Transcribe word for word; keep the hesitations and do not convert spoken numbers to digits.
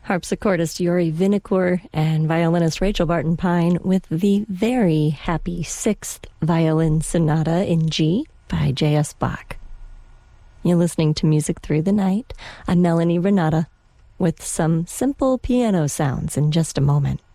harpsichordist Yuri Vinokur and violinist Rachel Barton Pine with the very happy Sixth Violin Sonata in G by J S. Bach. You're listening to Music Through the Night. I'm Melanie Renata with some simple piano sounds in just a moment.